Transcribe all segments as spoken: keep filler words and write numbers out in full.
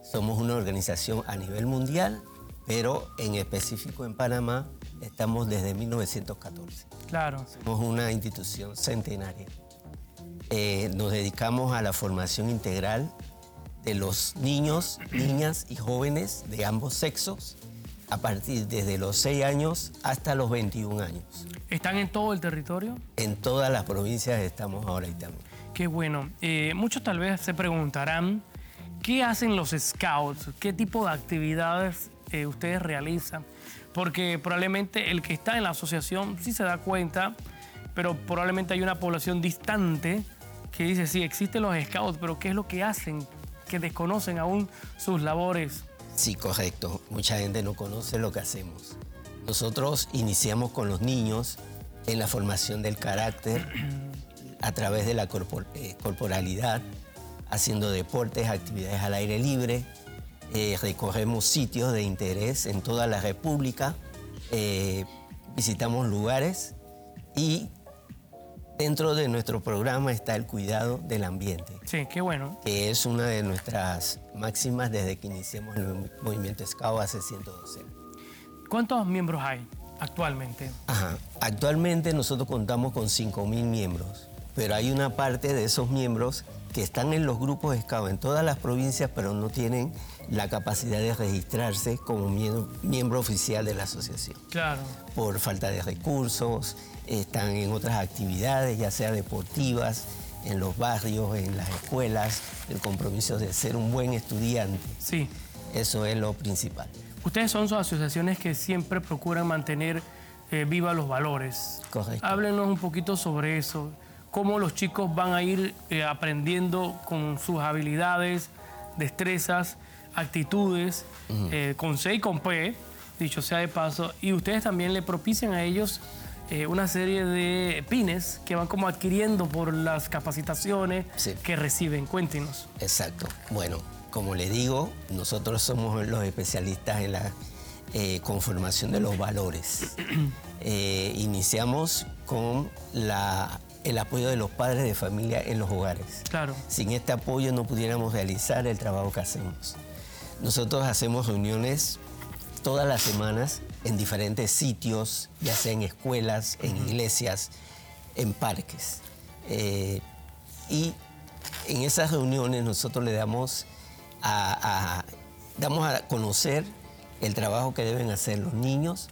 Somos una organización a nivel mundial, pero en específico en Panamá estamos desde mil novecientos catorce. Claro. Somos una institución centenaria. Eh, nos dedicamos a la formación integral de los niños, niñas y jóvenes de ambos sexos, a partir desde los seis años hasta los veintiún años. ¿Están en todo el territorio? En todas las provincias estamos ahora y también. Qué bueno. Eh, muchos tal vez se preguntarán, ¿qué hacen los scouts? ¿Qué tipo de actividades eh, ustedes realizan? Porque probablemente el que está en la asociación sí se da cuenta, pero probablemente hay una población distante que dice, sí, existen los scouts, pero ¿qué es lo que hacen? Que desconocen aún sus labores. Sí, correcto. Mucha gente no conoce lo que hacemos. Nosotros iniciamos con los niños en la formación del carácter a través de la corpor eh, corporalidad, haciendo deportes, actividades al aire libre. Eh, recorremos sitios de interés en toda la República, eh, visitamos lugares y dentro de nuestro programa está el cuidado del ambiente. Sí, qué bueno. Que es una de nuestras máximas desde que iniciamos el movimiento Scout hace ciento doce años. ¿Cuántos miembros hay actualmente? Ajá. Actualmente nosotros contamos con cinco mil miembros, pero hay una parte de esos miembros que están en los grupos Scout en todas las provincias, pero no tienen la capacidad de registrarse como miembro, miembro oficial de la asociación. Claro. Por falta de recursos, están en otras actividades, ya sea deportivas, en los barrios, en las escuelas, el compromiso de ser un buen estudiante. Sí. Eso es lo principal. Ustedes son asociaciones que siempre procuran mantener eh, viva los valores. Correcto. Háblenos un poquito sobre eso. Cómo los chicos van a ir eh, aprendiendo con sus habilidades, destrezas, actitudes, uh-huh. eh, con C y con P, dicho sea de paso, y ustedes también le propician a ellos eh, una serie de pines que van como adquiriendo por las capacitaciones sí. que reciben. Cuéntenos. Exacto. Bueno, como le digo, nosotros somos los especialistas en la eh, conformación de los valores. eh, iniciamos con la... el apoyo de los padres de familia en los hogares. Claro. Sin este apoyo no pudiéramos realizar el trabajo que hacemos. Nosotros hacemos reuniones todas las semanas en diferentes sitios, ya sea en escuelas, en iglesias, en parques. Eh, y en esas reuniones nosotros le damos a, a, damos a conocer el trabajo que deben hacer los niños,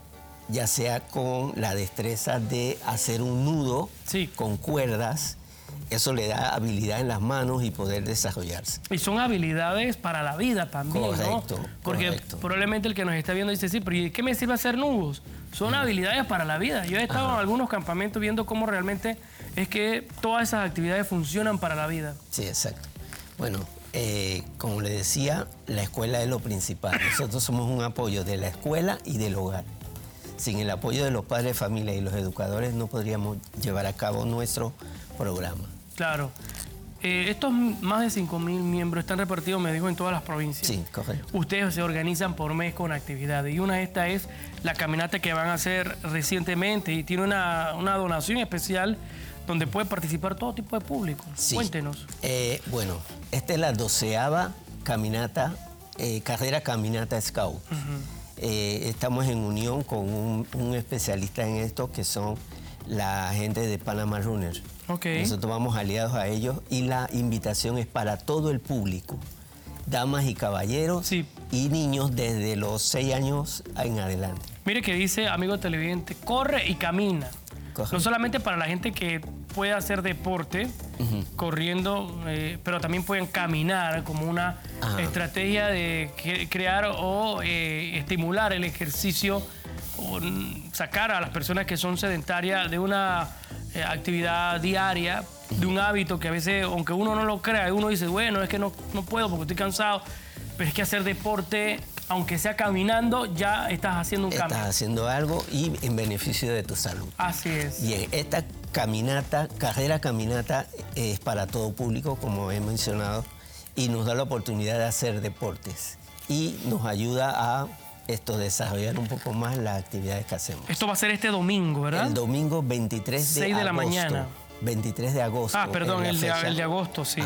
ya sea con la destreza de hacer un nudo sí. con cuerdas. Eso le da habilidad en las manos y poder desarrollarse. Y son habilidades para la vida también, correcto, ¿no? Porque correcto. probablemente el que nos está viendo dice, sí, pero ¿y qué me sirve hacer nudos? Son Ajá. habilidades para la vida. Yo he estado Ajá. en algunos campamentos viendo cómo realmente es que todas esas actividades funcionan para la vida. Sí, exacto. Bueno, eh, como le decía, la escuela es lo principal. Nosotros somos un apoyo de la escuela y del hogar. Sin el apoyo de los padres de familia y los educadores no podríamos llevar a cabo nuestro programa. Claro. Eh, estos más de cinco mil miembros están repartidos, me dijo, en todas las provincias. Sí, correcto. Ustedes se organizan por mes con actividades y una de estas es la caminata que van a hacer recientemente y tiene una, una donación especial donde puede participar todo tipo de público. Sí. Cuéntenos. Eh, bueno, esta es la doceava caminata, eh, carrera caminata Scout. Uh-huh. eh, estamos en unión con un, un especialista en esto que son la gente de Panama Runners. Okay. Nosotros vamos aliados a ellos y la invitación es para todo el público, damas y caballeros sí. y niños desde los seis años en adelante. Mire que dice, amigo televidente, corre y camina. Correcto. No solamente para la gente que puede hacer deporte, uh-huh. corriendo, eh, pero también pueden caminar como una Ajá. estrategia de crear o eh, estimular el ejercicio, o sacar a las personas que son sedentarias de una eh, actividad diaria, de un hábito que a veces, aunque uno no lo crea, uno dice, bueno, es que no, no puedo porque estoy cansado, pero es que hacer deporte, aunque sea caminando, ya estás haciendo un cambio. Estás haciendo algo y en beneficio de tu salud. Así es. Bien, esta caminata, carrera caminata, es para todo público, como he mencionado, y nos da la oportunidad de hacer deportes y nos ayuda a esto desarrollar un poco más las actividades que hacemos. Esto va a ser este domingo, ¿verdad? El domingo veintitrés de agosto. seis de la mañana. veintitrés de agosto. Ah, perdón, el de, el de agosto, sí. Ajá.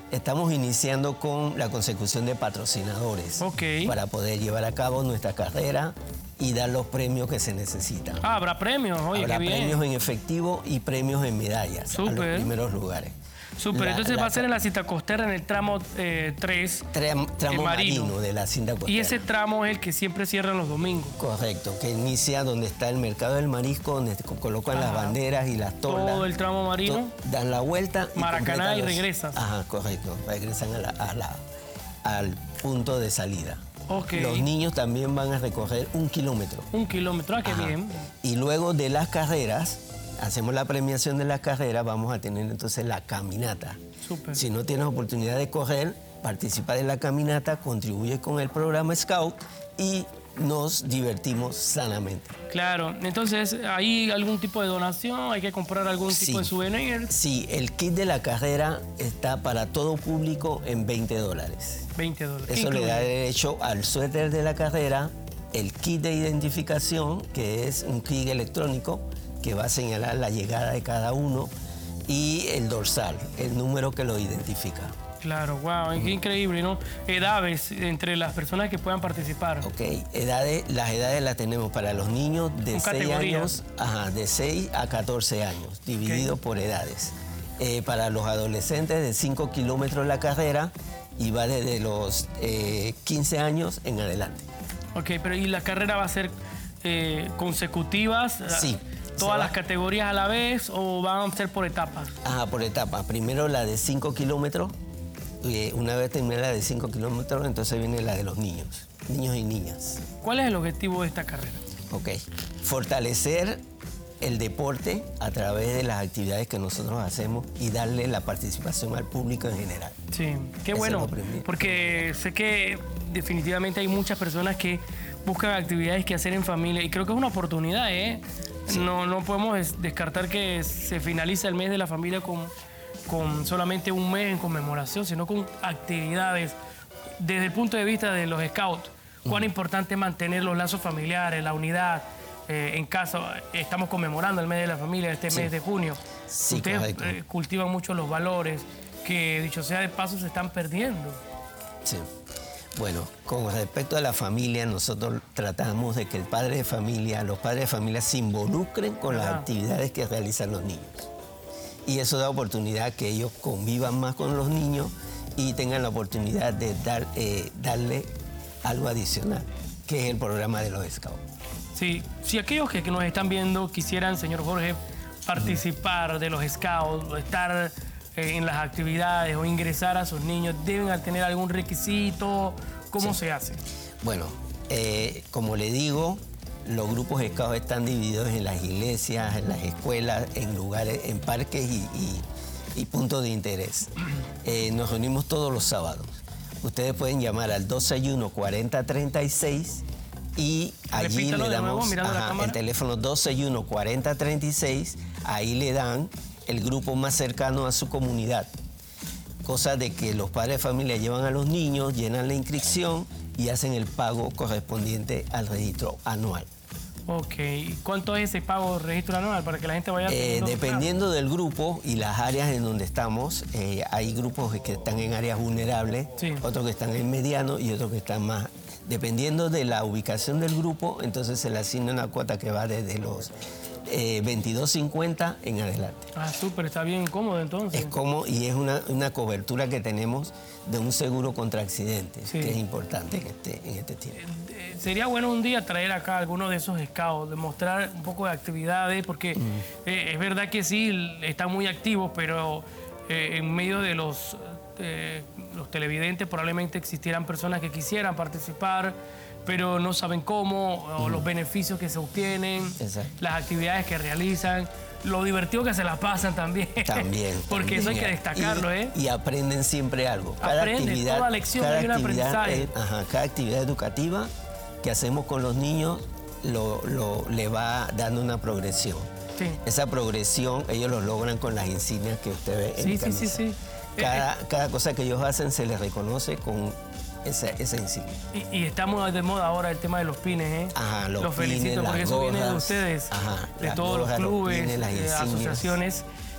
Estamos iniciando con la consecución de patrocinadores okay. para poder llevar a cabo nuestra carrera y dar los premios que se necesitan. Ah, habrá premios, oye, Habrá qué bien. premios en efectivo y premios en medallas Super. a los primeros lugares. Súper, entonces la, va a ser en la cinta costera en el tramo eh, tres. Tram, tramo marino. marino de la cinta costera. Y ese tramo es el que siempre cierran los domingos. Correcto, que inicia donde está el mercado del marisco, donde colocan ajá. las banderas y las tolas. Todo el tramo marino. Dan la vuelta. Maracaná y, y los, regresas. Ajá, correcto. Regresan a la, a la, al punto de salida. Okay. Los niños también van a recorrer un kilómetro. Un kilómetro, ah, qué ajá. bien. Y luego de las carreras, hacemos la premiación de las carreras, vamos a tener entonces la caminata. Super. Si no tienes oportunidad de correr, participa de la caminata, contribuye con el programa Scout y nos divertimos sanamente. Claro, entonces, ¿hay algún tipo de donación? ¿Hay que comprar algún sí. tipo de souvenir? Sí, el kit de la carrera está para todo público en veinte dólares. veinte dólares. Eso le da derecho al suéter de la carrera, el kit de identificación, que es un kit electrónico que va a señalar la llegada de cada uno, y el dorsal, el número que lo identifica. Claro, wow, qué increíble, ¿no? Edades entre las personas que puedan participar. Ok, edades, las edades las tenemos para los niños de seis años, ajá, de seis a catorce años, dividido okay. por edades. Eh, para los adolescentes de cinco kilómetros la carrera y va desde los eh, quince años en adelante. Ok, pero ¿y la carrera va a ser eh, consecutivas? Sí. ¿Todas las categorías a la vez o van a ser por etapas? Ajá, por etapas. Primero la de cinco kilómetros. Y una vez termina la de cinco kilómetros, entonces viene la de los niños, niños y niñas. ¿Cuál es el objetivo de esta carrera? Ok, fortalecer el deporte a través de las actividades que nosotros hacemos y darle la participación al público en general. Sí, qué Eso bueno, porque sé que definitivamente hay muchas personas que buscan actividades que hacer en familia y creo que es una oportunidad, ¿eh? Sí. No, no podemos descartar que se finalice el mes de la familia con, con solamente un mes en conmemoración, sino con actividades. Desde el punto de vista de los scouts, cuán uh-huh. importante es mantener los lazos familiares, la unidad. Eh, en casa, estamos conmemorando el mes de la familia, este sí. mes de junio. Sí, Ustedes eh, cultivan mucho los valores que, dicho sea de paso, se están perdiendo. Sí. Bueno, con respecto a la familia, nosotros tratamos de que el padre de familia, los padres de familia se involucren con las actividades que realizan los niños. Y eso da oportunidad que ellos convivan más con los niños y tengan la oportunidad de dar, eh, darle algo adicional, que es el programa de los Scouts. Sí, si aquellos que, que nos están viendo quisieran, señor Jorge, participar uh-huh. de los Scouts, estar en las actividades o ingresar a sus niños, ¿deben tener algún requisito? ¿Cómo sí. se hace? Bueno, eh, como le digo, los grupos Scouts están divididos en las iglesias, en las escuelas, en lugares, en parques y, y, y puntos de interés. Eh, nos reunimos todos los sábados. Ustedes pueden llamar al dos seis uno, cuatro cero tres seis y allí Repítalo le damos de nuevo, ajá, el teléfono dos seis uno, cuatro cero tres seis, ahí le dan el grupo más cercano a su comunidad. Cosa de que los padres de familia llevan a los niños, llenan la inscripción y hacen el pago correspondiente al registro anual. Ok, ¿cuánto es ese pago de registro anual para que la gente vaya? Eh, dependiendo del grupo y las áreas en donde estamos, eh, hay grupos que están en áreas vulnerables, sí. otros que están en mediano y otros que están más. Dependiendo de la ubicación del grupo, entonces se le asigna una cuota que va desde los Eh, veintidós cincuenta en adelante. Ah, súper, está bien cómodo entonces. Es cómodo y es una, una cobertura que tenemos de un seguro contra accidentes, sí. que es importante en este, en este tiempo. Eh, eh, sería bueno un día traer acá algunos de esos scouts, demostrar un poco de actividades, porque mm. eh, es verdad que sí, están muy activos, pero eh, en medio de los, eh, los televidentes probablemente existieran personas que quisieran participar, pero no saben cómo, o los beneficios que se obtienen, Exacto. las actividades que realizan, lo divertido que se las pasan también. También. Porque también. eso hay que destacarlo, y, ¿eh? Y aprenden siempre algo. Cada Aprenden, actividad, toda lección cada hay un actividad, aprendizaje. eh, ajá, cada actividad educativa que hacemos con los niños lo, lo, le va dando una progresión. Sí. Esa progresión ellos lo logran con las insignias que usted ve en sí, mi camisa. Sí, sí, sí. Cada, eh, cada cosa que ellos hacen se les reconoce con esa, esa insignia. Y, y está muy de moda ahora el tema de los pines, ¿eh? Ajá, los, los felicito pines, porque eso gorras, viene de ustedes, ajá, de todos gorras, los clubes, los pines, las asociaciones.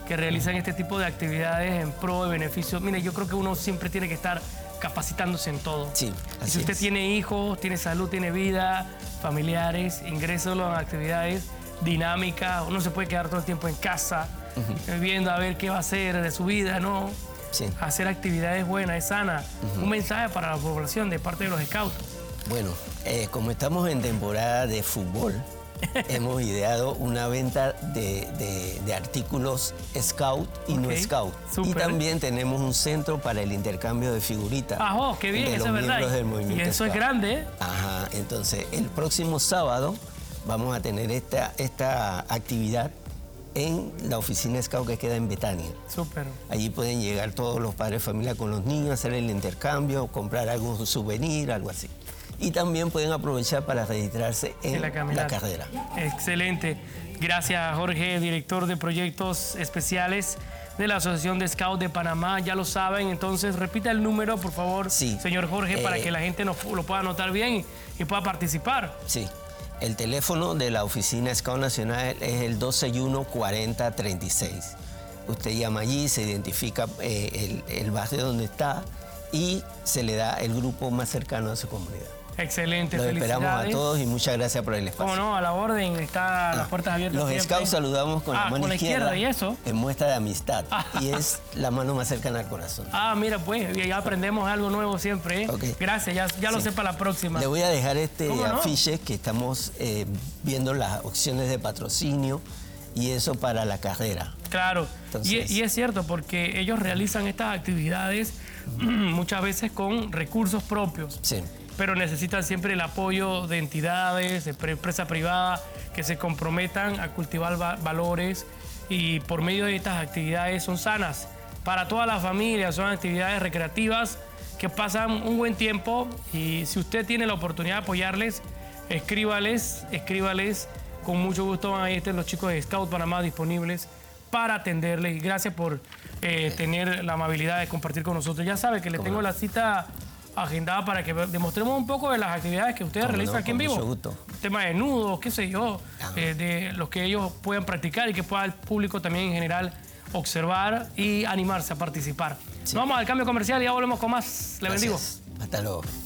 que realizan este tipo de actividades en pro de beneficio. Mire, yo creo que uno siempre tiene que estar capacitándose en todo. Sí, así si usted es. tiene hijos, tiene salud, tiene vida, familiares, ingréselo en actividades dinámicas. Uno se puede quedar todo el tiempo en casa, uh-huh. viendo a ver qué va a hacer de su vida, ¿no? Sí. Hacer actividades buenas, sanas. Uh-huh. Un mensaje para la población de parte de los scouts. Bueno, eh, como estamos en temporada de fútbol, hemos ideado una venta de, de, de artículos scout y okay. no scout. Super. Y también tenemos un centro para el intercambio de figuritas. ¡Ah, oh, qué bien! Eso es verdad. Del movimiento y eso scout. Es grande, ¿eh? Ajá, entonces el próximo sábado vamos a tener esta, esta actividad en la oficina scout que queda en Betania. Súper. Allí pueden llegar todos los padres de familia con los niños, hacer el intercambio, comprar algún souvenir, algo así. Y también pueden aprovechar para registrarse en la, la carrera. Excelente. Gracias, Jorge, director de proyectos especiales de la Asociación de Scouts de Panamá. Ya lo saben, entonces repita el número, por favor, sí. señor Jorge, eh, para que la gente nos, lo pueda anotar bien y, y pueda participar. Sí. El teléfono de la Oficina Scout Nacional es el dos seis uno, cuarenta, treinta y seis. Usted llama allí, se identifica eh, el, el barrio donde está y se le da el grupo más cercano a su comunidad. Excelente, los esperamos a todos y muchas gracias por el espacio. Cómo no, a la orden, está ah, las puertas abiertas. Los siempre. Scouts saludamos con ah, la mano con la izquierda, izquierda y eso. En muestra de amistad Ah. y es la mano más cercana al corazón. Ah, mira pues, ya aprendemos algo nuevo siempre. ¿eh? Okay. Gracias, ya, ya sí. lo sé para la próxima. Le voy a dejar este no? afiche que estamos eh, viendo las opciones de patrocinio y eso para la carrera. Claro, Entonces, y, y es cierto porque ellos realizan estas actividades muchas veces con recursos propios. Sí. Pero necesitan siempre el apoyo de entidades, de empresas privadas que se comprometan a cultivar va valores y por medio de estas actividades son sanas para toda la familia, son actividades recreativas que pasan un buen tiempo y si usted tiene la oportunidad de apoyarles, escríbales, escríbales, con mucho gusto van a estar los chicos de Scout Panamá disponibles para atenderles y gracias por eh, tener la amabilidad de compartir con nosotros. Ya sabe que le tengo la cita agendada para que demostremos un poco de las actividades que ustedes realizan no, aquí en vivo. Gusto. Tema de nudos, qué sé yo, eh, de los que ellos puedan practicar y que pueda el público también en general observar y animarse a participar. Sí. Nos vamos al cambio comercial y ya volvemos con más. Le bendigo. Hasta luego.